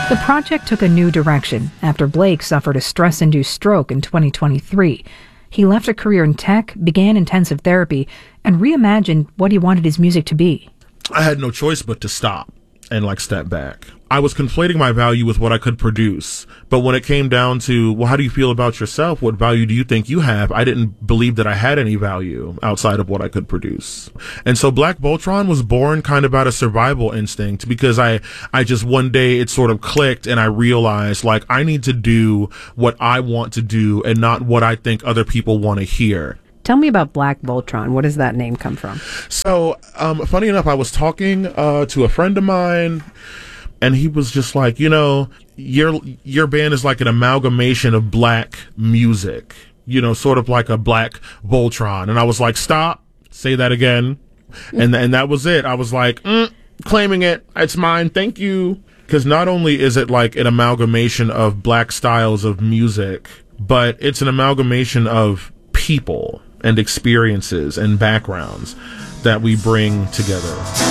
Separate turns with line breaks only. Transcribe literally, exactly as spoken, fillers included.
The project took a new direction after Blake suffered a stress-induced stroke in twenty twenty-three. He left a career in tech, began intensive therapy, and reimagined what he wanted his music to be.
I had no choice but to stop and like step back. I was conflating my value with what I could produce. But when it came down to, well, how do you feel about yourself? What value do you think you have? I didn't believe that I had any value outside of what I could produce. And so Black Voltron was born kind of out of survival instinct, because I, I just one day it sort of clicked and I realized, like, I need to do what I want to do and not what I think other people want to hear.
Tell me about Black Voltron. What does that name come from?
So, um, funny enough, I was talking uh, to a friend of mine, and he was just like, you know, your your band is like an amalgamation of black music, you know, sort of like a Black Voltron. And I was like, stop, say that again. And and that was it. I was like, mm, claiming it. It's mine. Thank you. Because not only is it like an amalgamation of black styles of music, but it's an amalgamation of people and experiences and backgrounds that we bring together.